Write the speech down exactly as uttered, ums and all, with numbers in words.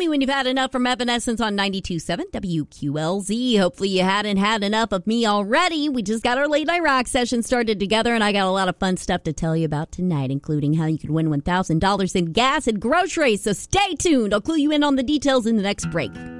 me when you've had enough from Evanescence on ninety-two point seven W Q L Z. Hopefully you hadn't had enough of me already. We just got our late night rock session started together, and I got a lot of fun stuff to tell you about tonight, including how you could win one thousand dollars in gas and groceries. So stay tuned. I'll clue you in on the details in the next break.